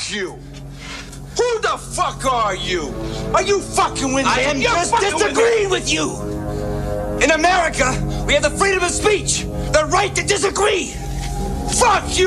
you! Who the fuck are you? Are you fucking with me? I am just disagreeing with you! In America, we have the freedom of speech, the right to disagree! Fuck you!